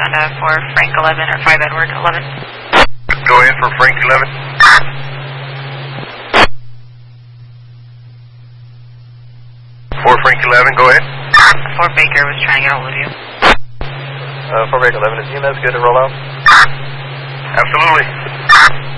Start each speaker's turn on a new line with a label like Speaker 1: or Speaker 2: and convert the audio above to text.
Speaker 1: respond for Frank 11 or 5 Edward 11.
Speaker 2: Go ahead for Frank 11. For Frank 11, go ahead.
Speaker 1: Fort Baker was trying to get a hold of you.
Speaker 3: Fort Baker 11, is EMS good to roll out?
Speaker 2: Absolutely.